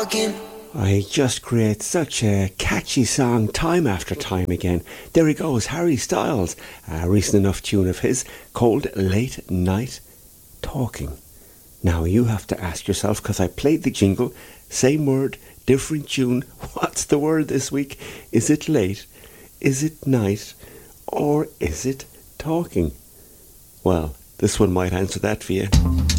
I just create such a catchy song time after time again. There he goes, Harry Styles, a recent enough tune of his called Late Night Talking. Now you have to ask yourself, because I played the jingle, same word, different tune, what's the word this week? Is it late? Is it night? Or is it talking? Well, this one might answer that for you.